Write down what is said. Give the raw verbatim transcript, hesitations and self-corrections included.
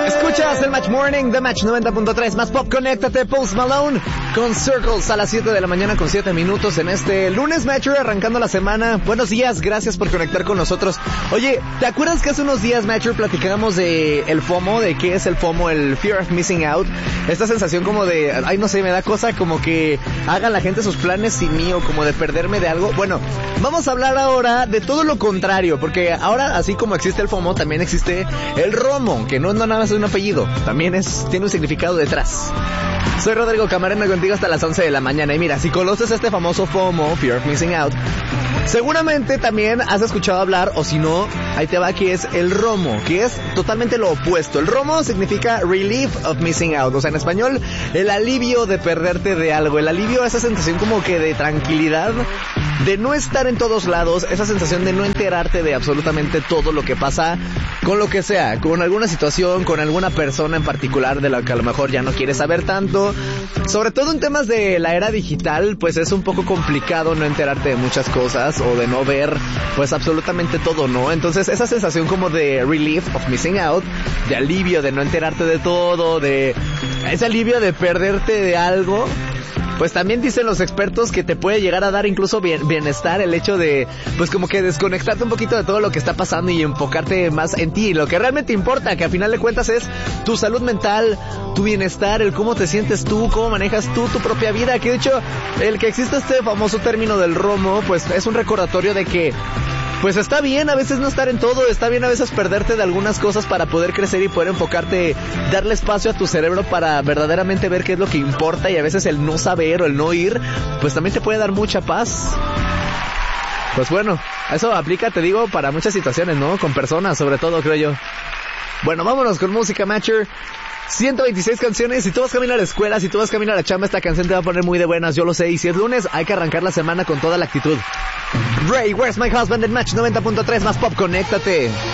Escuchas el Match Morning de Match noventa punto tres, más pop, conéctate, Post Malone con Circles a las siete de la mañana con siete minutos en este lunes Matcher, arrancando la semana. Buenos días, gracias por conectar con nosotros. Oye, ¿te acuerdas que hace unos días, Matcher, platicábamos de el FOMO, de qué es el FOMO, el Fear of Missing Out? Esta sensación como de, ay, no sé, me da cosa como que haga la gente sus planes sin mí, o como de perderme de algo. Bueno, vamos a hablar ahora de todo lo contrario, porque ahora, así como existe el FOMO, también existe el ROMO, que no, no nada más es un apellido, también es, tiene un significado detrás. Soy Rodrigo Camarena, contigo hasta las once de la mañana. Y mira, si conoces este famoso FOMO, Fear of Missing Out, seguramente también has escuchado hablar, o si no, ahí te va, que es el ROMO, que es totalmente lo opuesto. El ROMO significa Relief of Missing Out, o sea, en español, el alivio de perderte de algo, el alivio, esa sensación como que de tranquilidad, de no estar en todos lados, esa sensación de no enterarte de absolutamente todo lo que pasa con lo que sea, con alguna situación, con alguna persona en particular de la que a lo mejor ya no quieres saber tanto. Sobre todo en temas de la era digital, pues es un poco complicado no enterarte de muchas cosas o de no ver pues absolutamente todo, ¿no? Entonces esa sensación como de relief of missing out, de alivio de no enterarte de todo, de ese alivio de perderte de algo, pues también dicen los expertos que te puede llegar a dar incluso bien, bienestar el hecho de, pues como que desconectarte un poquito de todo lo que está pasando y enfocarte más en ti, lo que realmente importa, que a final de cuentas es tu salud mental, tu bienestar, el cómo te sientes tú, cómo manejas tú tu propia vida, que de hecho el que existe este famoso término del ROMO, pues es un recordatorio de que pues está bien a veces no estar en todo, está bien a veces perderte de algunas cosas para poder crecer y poder enfocarte, darle espacio a tu cerebro para verdaderamente ver qué es lo que importa, y a veces el no saber o el no ir, pues también te puede dar mucha paz. Pues bueno, eso aplica, te digo, para muchas situaciones, ¿no? Con personas, sobre todo, creo yo. Bueno, vámonos con música, Matcher. ciento veintiséis canciones. Si tú vas camino a la escuela, si tú vas camino a la chamba, esta canción te va a poner muy de buenas, yo lo sé. Y si es lunes, hay que arrancar la semana con toda la actitud. Ray, Where's My Husband en Match noventa punto tres, más pop, conéctate.